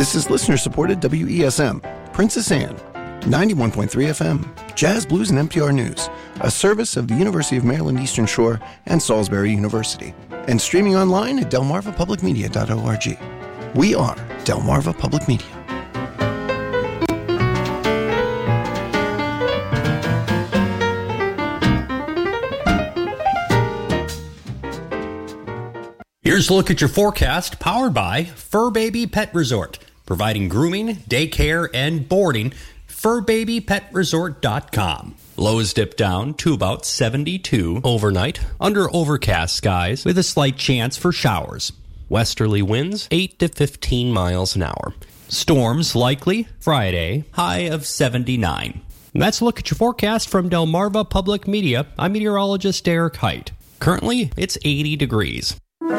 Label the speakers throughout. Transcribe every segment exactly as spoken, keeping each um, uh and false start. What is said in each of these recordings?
Speaker 1: This is listener-supported W E S M, Princess Anne, ninety-one point three F M, Jazz, Blues, and N P R News, a service of the University of Maryland Eastern Shore and Salisbury University, and streaming online at delmarva public media dot org. We are Delmarva Public Media.
Speaker 2: Here's a look at your forecast, powered by Fur Baby Pet Resort, providing grooming, daycare, and boarding. fur baby pet resort dot com. Lows dip down to about seventy-two overnight, under overcast skies with a slight chance for showers. Westerly winds eight to fifteen miles an hour. Storms likely Friday, high of seventy-nine. And that's a look at your forecast from Delmarva Public Media. I'm meteorologist Derek Height. Currently, it's eighty degrees.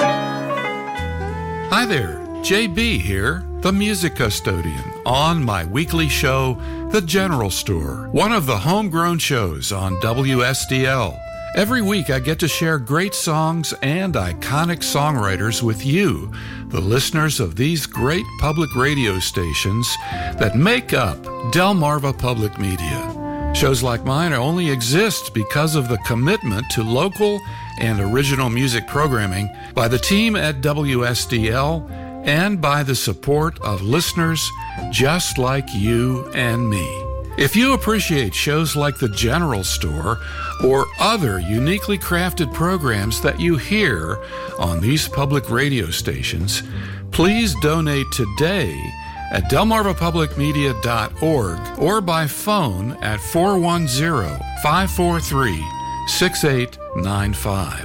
Speaker 3: Hi there, J B here, the music custodian, on my weekly show, The General Store, one of the homegrown shows on W S D L. Every week I get to share great songs and iconic songwriters with you, the listeners of these great public radio stations that make up Delmarva Public Media. Shows like mine only exist because of the commitment to local and original music programming by the team at W S D L and by the support of listeners just like you and me. If you appreciate shows like The General Store or other uniquely crafted programs that you hear on these public radio stations, please donate today at delmarva public media dot org or by phone at four one zero, five four three, six eight nine five.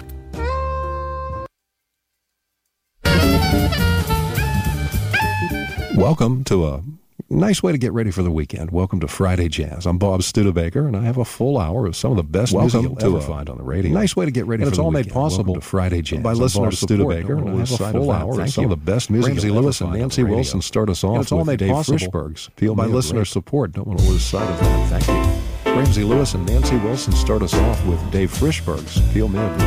Speaker 4: Welcome to a nice way to get ready for the weekend. Welcome to Friday Jazz. I'm Bob Studebaker, and I have a full hour of some of the best music you'll ever find on the radio. Nice way to get ready and for the weekend. It's all made possible to Friday Jazz by listener Studebaker, and I have a full hour of some of the best music Ramsey Lewis and Nancy Wilson start us off. It's all made possible by listener support. Don't want to lose sight of that. Thank you. Ramsey Lewis and Nancy Wilson start us off with Dave Frischberg's Peel Me a